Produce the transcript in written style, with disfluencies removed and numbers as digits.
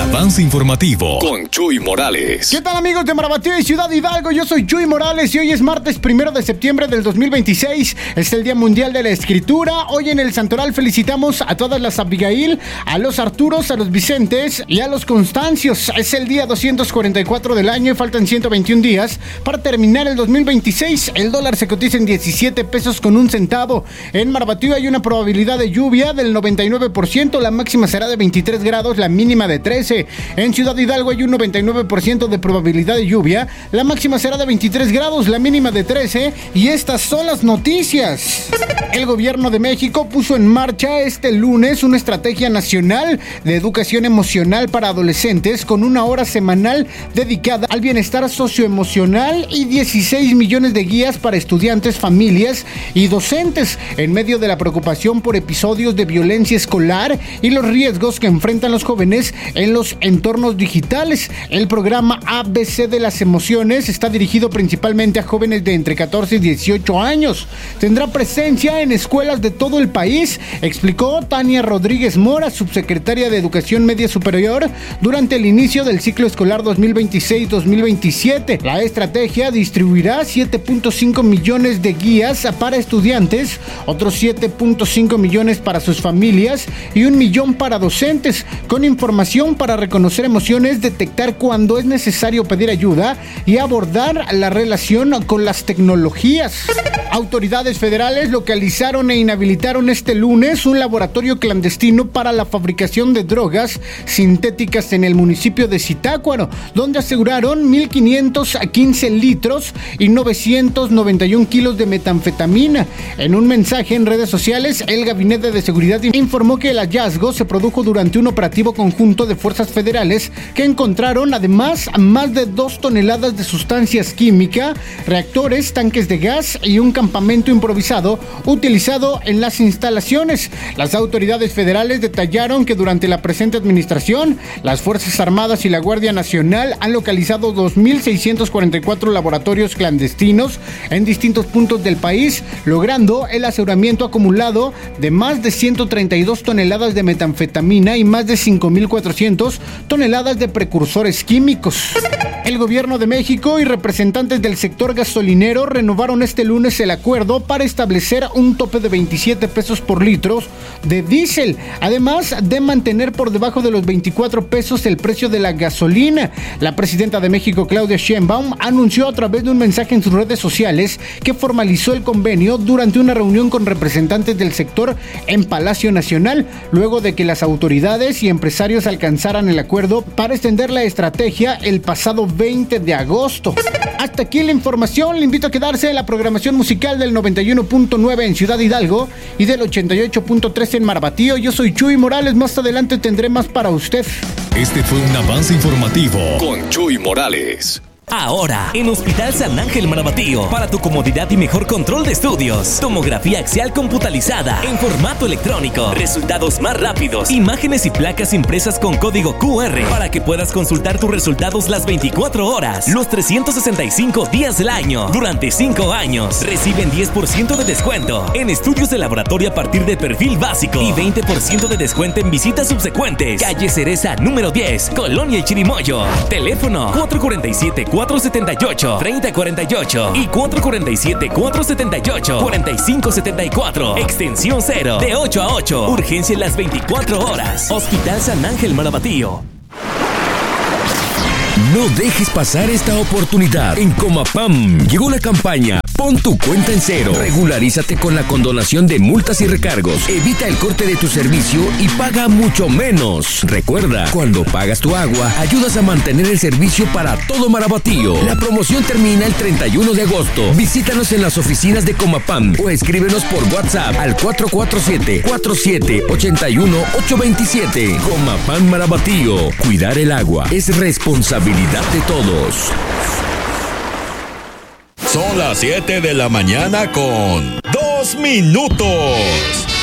avance informativo con Chuy Morales. ¿Qué tal, amigos de Marabatío y Ciudad Hidalgo? Yo soy Chuy Morales y hoy es martes 1 de septiembre del 2026. Es el Día Mundial de la Escritura. Hoy en el Santoral felicitamos a todas las Abigail, a los Arturos, a los Vicentes y a los Constancios. Es el día 244 del año y faltan 121 días para terminar el 2026. El dólar se cotiza en 17 pesos con un centavo. En Marabatío hay una probabilidad de lluvia del 99%. La máxima será de 23 grados, la mínima de 13. En Ciudad Hidalgo hay un 99% de probabilidad de lluvia. La máxima será de 23 grados, la mínima de 13. Y estas son las noticias. El gobierno de México puso en marcha este lunes una estrategia nacional de educación emocional para adolescentes con una hora semanal dedicada al bienestar socioemocional y 16 millones de guías para estudiantes, familias y docentes en medio de la preocupación por episodios de violencia escolar y los riesgos que enfrentan los jóvenes en los entornos digitales. El programa ABC de las emociones está dirigido principalmente a jóvenes de entre 14 y 18 años. Tendrá presencia en escuelas de todo el país, explicó Tania Rodríguez Mora, subsecretaria de Educación Media Superior, durante el inicio del ciclo escolar 2026-2027. La estrategia distribuirá 7.5 millones de guías para estudiantes, otros 7.5 millones para sus familias y 1 millón para docentes, con información para reconocer emociones, detectar cuando es necesario pedir ayuda y abordar la relación con las tecnologías. Autoridades federales localizaron e inhabilitaron este lunes un laboratorio clandestino para la fabricación de drogas sintéticas en el municipio de Zitácuaro, donde aseguraron 1,515 litros y 991 kilos de metanfetamina. En un mensaje en redes sociales, el Gabinete de Seguridad informó que el hallazgo se produjo durante un operativo conjunto de fuerzas federales que encontraron además más de 2 toneladas de sustancias químicas, reactores, tanques de gas y un campamento improvisado utilizado en las instalaciones. Las autoridades federales detallaron que durante la presente administración, las Fuerzas Armadas y la Guardia Nacional han localizado 2,644 laboratorios clandestinos en distintos puntos del país, logrando el aseguramiento acumulado de más de 132 toneladas de metanfetamina y más de 5,400 toneladas de precursores químicos. El gobierno de México y representantes del sector gasolinero renovaron este lunes el acuerdo para establecer un tope de 27 pesos por litro de diésel, además de mantener por debajo de los 24 pesos el precio de la gasolina. La presidenta de México, Claudia Sheinbaum, anunció a través de un mensaje en sus redes sociales que formalizó el convenio durante una reunión con representantes del sector en Palacio Nacional, luego de que las autoridades y empresarios alcanzaran el acuerdo para extender la estrategia el pasado 20 de agosto. Hasta aquí la información. Le invito a quedarse en la programación musical del 91.9 en Ciudad Hidalgo y del 88.3 en Marabatío. Yo soy Chuy Morales. Más adelante tendré más para usted. Este fue un avance informativo con Chuy Morales. Ahora, en Hospital San Ángel Marabatío, para tu comodidad y mejor control de estudios, tomografía axial computalizada en formato electrónico, resultados más rápidos, imágenes y placas impresas con código QR para que puedas consultar tus resultados las 24 horas, los 365 días del año. Durante 5 años, reciben 10% de descuento en estudios de laboratorio a partir de perfil básico y 20% de descuento en visitas subsecuentes. Calle Cereza número 10, Colonia y Chirimoyo. Teléfono 447-478-3048 y 447-478-4574. Extensión 0, de 8 a 8. Urgencia en las 24 horas. Hospital San Ángel Marabatío. No dejes pasar esta oportunidad. En Comapam llegó la campaña Pon tu cuenta en cero. Regularízate con la condonación de multas y recargos. Evita el corte de tu servicio y paga mucho menos. Recuerda, cuando pagas tu agua, ayudas a mantener el servicio para todo Marabatío. La promoción termina el 31 de agosto. Visítanos en las oficinas de Comapam o escríbenos por WhatsApp al 447-4781-827. Comapam Marabatío. Cuidar el agua es responsabilidad de todos. Son las 7 de la mañana con 2 minutos.